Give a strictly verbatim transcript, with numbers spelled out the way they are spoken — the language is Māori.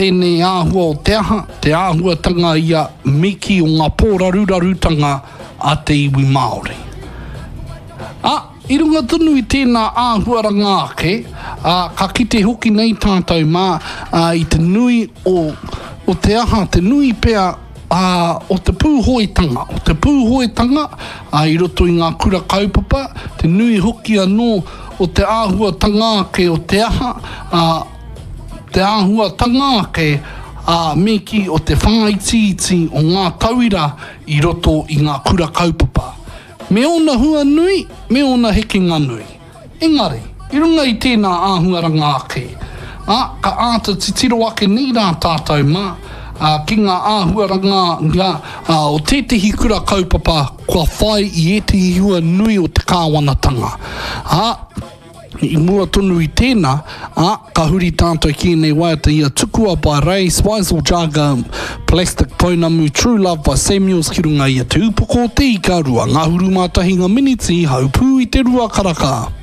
tēnei āhua o te aha, te āhua tanga ia miki o ngā pōrarurarutanga a te iwi Māori. A, i runga tunu i tēnā āhuaranga ake, a, ka kite hoki nei tātou mā a, i te nui o, o te aha, te nui pea a, o te pūhoitanga, o te pūhoitanga a, i roto i ngā kura kaupapa, te nui hoki anō o te āhuatanga ake o te aha, a, te āhuatanga ake a meki o te whāitiiti o ngā tauira i roto i ngā kura kaupapa. Me ona hua nui, me ona hekenga nui. Engari, i runga i tēnā āhuaranga ake, a, ka āta titiro ake nei rā tātou mā, a, ki ngā āhuaranga ngā, a, o tētehi kura kaupapa kua whai i ētehi hua nui o te kāwanatanga. A, i mua tonu i tēnā, a, ka huri tātou ki nei waiata ia tukua by Ray, Swaisel Jaga, Plastic Pounamu, True Love by Samuels ki runga ia te upoko te i ka rua, ngā huru mātahi ngā miniti, haupū i te rua karaka.